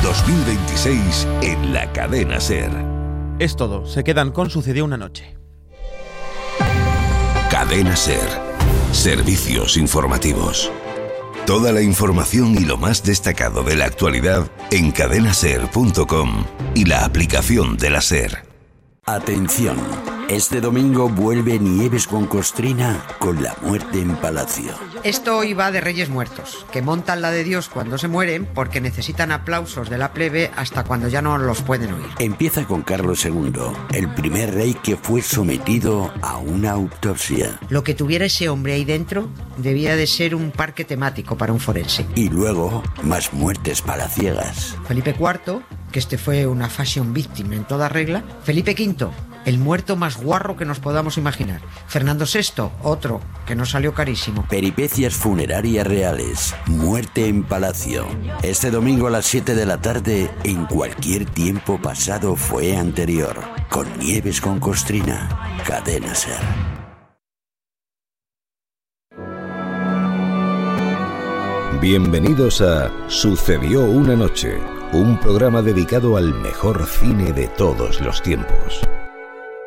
2026 en la cadena SER. Es todo, se quedan con Sucedió una noche. Cadena SER. Servicios informativos. Toda la información y lo más destacado de la actualidad en cadenaser.com y la aplicación de la SER. Atención, este domingo vuelve Nieves con Costrina con La muerte en Palacio. Esto hoy va de Reyes Muertos, que montan la de Dios cuando se mueren porque necesitan aplausos de la plebe hasta cuando ya no los pueden oír. Empieza con Carlos II, el primer rey que fue sometido a una autopsia. Lo que tuviera ese hombre ahí dentro debía de ser un parque temático para un forense. Y luego, más muertes palaciegas. Felipe IV, que este fue una fashion victim en toda regla. Felipe V, el muerto más guarro que nos podamos imaginar. Fernando VI, otro que nos salió carísimo. Peripecias funerarias reales. Muerte en Palacio. Este domingo a las 7 de la tarde, en cualquier tiempo pasado fue anterior. Con Nieves con Costrina. Cadena SER. Bienvenidos a Sucedió una noche, un programa dedicado al mejor cine de todos los tiempos.